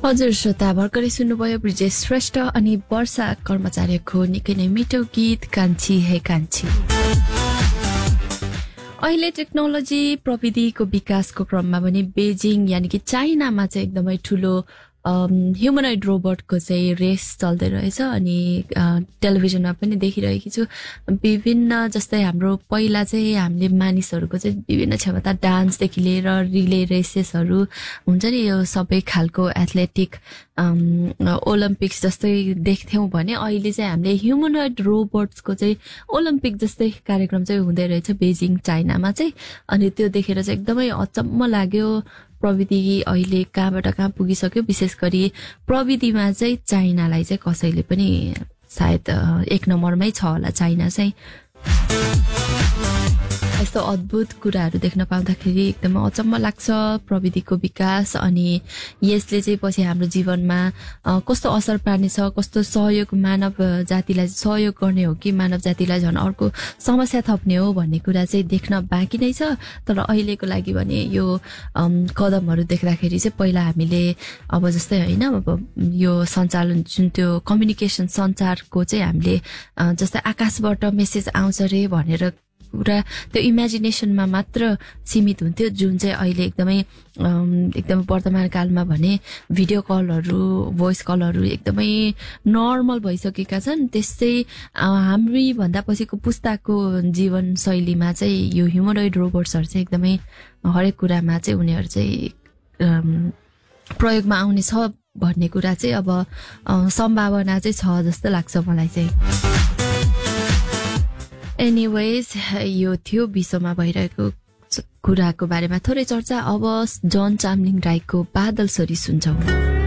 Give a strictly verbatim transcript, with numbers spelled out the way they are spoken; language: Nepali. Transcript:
हजुर श्रोता भर्खरै सुन्नुभयो ब्रिजेश श्रेष्ठ अनि वर्षा कर्मचारीको निकै नै मिठो गीत कान्छी हे कान्छी। अहिले टेक्नोलोजी प्रविधिको विकासको क्रममा पनि बेजिङ यानि कि चाइनामा चाहिँ एकदमै ठुलो ह्युमनोइड रोबोटको चाहिँ रेस चल्दै रहेछ अनि टेलिभिजनमा पनि देखिरहेकी छु। विभिन्न जस्तै हाम्रो पहिला चाहिँ हामीले मानिसहरूको चाहिँ विभिन्न क्षमता डान्सदेखि लिएर रिले रेसेसहरू हुन्छ नि, यो सबै खालको एथलेटिक ओलम्पिक्स जस्तै देख्थ्यौँ भने अहिले चाहिँ हामीले ह्युमनोइड रोबोट्सको चाहिँ ओलम्पिक जस्तै कार्यक्रम चाहिँ हुँदै रहेछ बेजिङ चाइनामा चाहिँ। अनि त्यो देखेर चाहिँ एकदमै अचम्म लाग्यो। प्रविधि अहिले कहाँबाट कहाँ पुगिसक्यो, विशेष गरी प्रविधिमा चाहिँ चाइनालाई चाहिँ कसैले पनि सायद एक नम्बरमै छ होला चाइना चाहिँ। यस्तो अद्भुत कुराहरू देख्न पाउँदाखेरि एकदमै अचम्म लाग्छ प्रविधिको विकास। अनि यसले चाहिँ पछि हाम्रो जीवनमा कस्तो असर पार्नेछ, कस्तो सहयोग मानव जातिलाई सहयोग गर्ने हो कि मानव जातिलाई झन् अर्को समस्या थप्ने हो भन्ने कुरा चाहिँ देख्न बाँकी नै छ। तर अहिलेको लागि भने यो कदमहरू देख्दाखेरि चाहिँ पहिला हामीले अब जस्तै होइन, अब यो सञ्चालन जुन त्यो कम्युनिकेसन सञ्चारको चाहिँ हामीले जस्तै आकाशबाट मेसेज आउँछ रे भनेर पुरा त्यो इमेजिनेसनमा मात्र सीमित हुन्थ्यो, जुन चाहिँ अहिले एकदमै एकदमै वर्तमान कालमा भने भिडियो कलहरू भोइस कलहरू एकदमै नर्मल भइसकेका छन्। त्यस्तै हामी भन्दा पछिको पुस्ताको जीवन शैलीमा चाहिँ यो ह्युमनोइड रोबोट्सहरू चाहिँ एकदमै हरेक कुरामा चाहिँ उनीहरू चाहिँ प्रयोगमा आउने छ भन्ने कुरा चाहिँ अब सम्भावना चाहिँ छ जस्तो लाग्छ मलाई चाहिँ। एनिवेज यो थियो विश्वमा भइरहेको कुराको बारेमा थोरै चर्चा। अब जन चामलिङ राईको बादल छोरी सुन्छौँ।